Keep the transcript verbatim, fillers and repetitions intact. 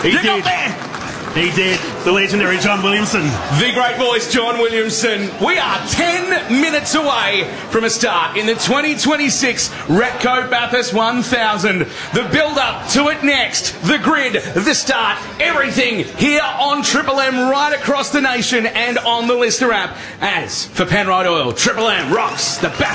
He You did. got there. He did. The legendary John Williamson. The great voice, John Williamson. We are ten minutes away from a start in the twenty twenty-six Repco Bathurst one thousand. The build-up to it next, the grid, the start, everything here on Triple M right across the nation and on the Lister app. As for Penrite Oil, Triple M rocks the Bathurst.